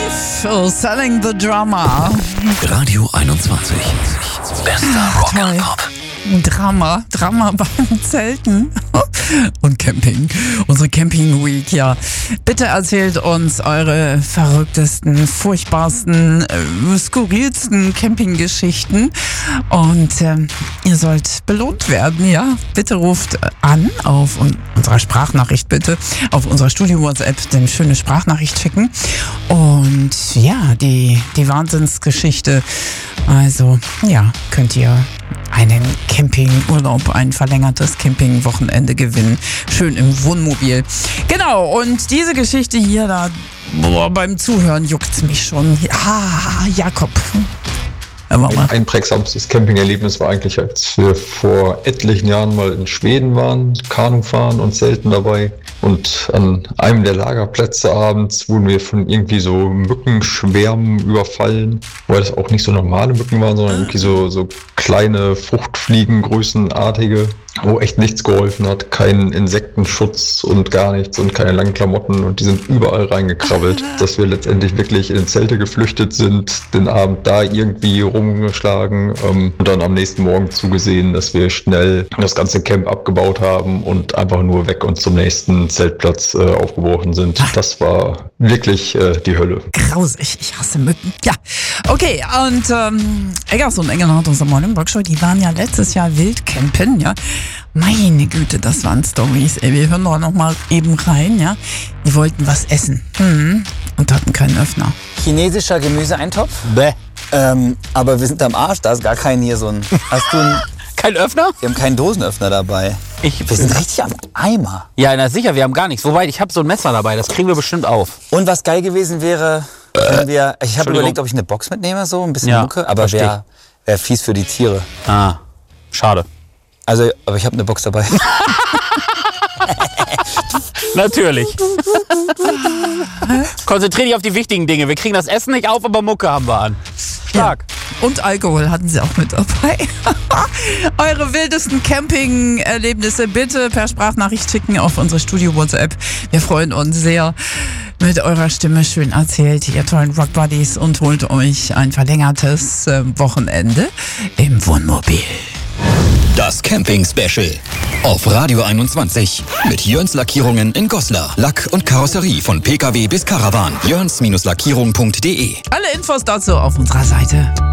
Live, Selling the Drama. Radio 21. Bester Rock-and-Pop. Drama beim Zelten und Camping. Unsere Camping Week, ja. Bitte erzählt uns eure verrücktesten, furchtbarsten, skurrilsten Campinggeschichten und ihr sollt belohnt werden, ja. Bitte ruft an auf unserer Sprachnachricht, bitte auf unserer Studio-WhatsApp eine schöne Sprachnachricht schicken und ja, die Wahnsinnsgeschichte, also ja, könnt ihr einen Campingurlaub, ein verlängertes Campingwochenende gewinnen. Schön im Wohnmobil. Genau, und diese Geschichte hier, beim Zuhören juckt's mich schon. Ja, Jakob. Ein einprägsamstes Campingerlebnis war eigentlich, als wir vor etlichen Jahren mal in Schweden waren, Kanufahren und Zelten dabei. Und an einem der Lagerplätze abends wurden wir von irgendwie so Mückenschwärmen überfallen, weil das auch nicht so normale Mücken waren, sondern irgendwie so kleine Fruchtfliegengrößenartige, wo echt nichts geholfen hat. Kein Insektenschutz und gar nichts und keine langen Klamotten und die sind überall reingekrabbelt, dass wir letztendlich wirklich in Zelte geflüchtet sind, den Abend da irgendwie rumgeschlagen und dann am nächsten Morgen zugesehen, dass wir schnell das ganze Camp abgebaut haben und einfach nur weg und zum nächsten Zeltplatz aufgebrochen sind. Das war wirklich die Hölle. Grausig, ich hasse Mücken. Ja, okay, und Eggers und Engelhardt aus der Morning Rock-Show, die waren ja letztes Jahr Wildcampen, ja. Meine Güte, das waren Storys. Ey, wir hören doch noch mal eben rein, ja. Die wollten was essen und hatten keinen Öffner. Chinesischer Gemüseeintopf? Bäh. Aber wir sind am Arsch, da ist gar kein hier so ein... Hast du einen... Kein Öffner? Wir haben keinen Dosenöffner dabei. Wir sind richtig am Eimer. Ja, na sicher, wir haben gar nichts. Wobei, ich habe so ein Messer dabei, das kriegen wir bestimmt auf. Und was geil gewesen wäre, wenn wir... Ich habe überlegt, ob ich eine Box mitnehme, so ein bisschen Mucke, aber wäre fies für die Tiere. Ah, schade. Also, aber ich habe eine Box dabei. Natürlich. Konzentrier dich auf die wichtigen Dinge. Wir kriegen das Essen nicht auf, aber Mucke haben wir an. Stark. Ja. Und Alkohol hatten sie auch mit dabei. Eure wildesten Camping-Erlebnisse bitte per Sprachnachricht schicken auf unsere Studio-WhatsApp. Wir freuen uns sehr. Mit eurer Stimme schön erzählt, ihr tollen Rock Buddies, und holt euch ein verlängertes Wochenende im Wohnmobil. Das Camping-Special auf Radio 21 mit Jörns Lackierungen in Goslar. Lack und Karosserie von PKW bis Caravan. Jörns-Lackierung.de. Alle Infos dazu auf unserer Seite.